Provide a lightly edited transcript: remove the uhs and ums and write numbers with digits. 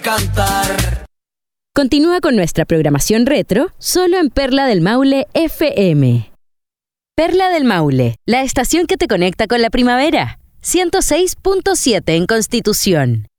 cantar. Continúa con nuestra programación retro solo en Perla del Maule FM. Perla del Maule, la estación que te conecta con la primavera. 106.7 en Constitución.